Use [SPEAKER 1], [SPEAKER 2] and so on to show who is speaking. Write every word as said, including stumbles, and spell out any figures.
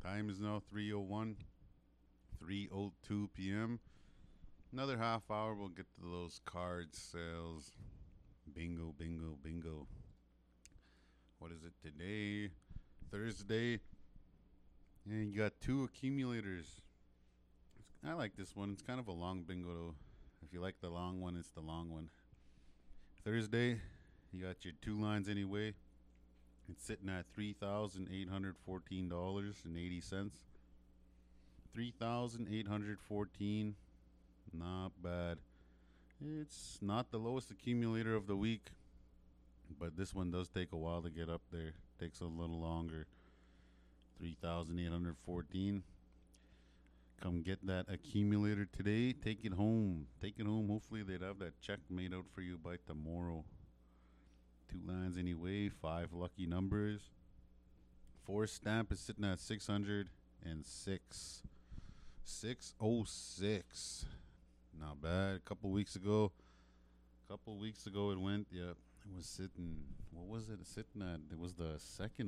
[SPEAKER 1] Time is now three oh one, three oh two p.m. Another half hour, we'll get to those card sales. Bingo, bingo, bingo. What is it today? Thursday. And you got two accumulators. I like this one. It's kind of a long bingo, though. If you like the long one, it's the long one. Thursday, you got your two lines anyway. It's sitting at three thousand eight hundred fourteen dollars and eighty cents. three thousand eight hundred fourteen dollars. Not bad. It's not the lowest accumulator of the week, but this one does take a while to get up there. Takes a little longer. three thousand eight hundred fourteen dollars. Come get that accumulator today. Take it home. Take it home. Hopefully they'd have that check made out for you by tomorrow. Two lines anyway. Five lucky numbers. Four stamp is sitting at six hundred six. six oh six. Not bad. A couple weeks ago. A couple weeks ago it went. Yeah. It was sitting. What was it sitting at? It was the second